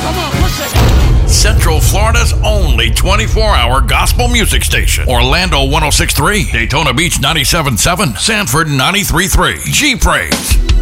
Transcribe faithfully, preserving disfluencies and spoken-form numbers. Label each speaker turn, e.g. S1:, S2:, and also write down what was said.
S1: Come on, push it.
S2: Central Florida's only twenty-four hour gospel music station. Orlando one oh six point three, Daytona Beach ninety-seven point seven, Sanford ninety-three point three. G-Praise.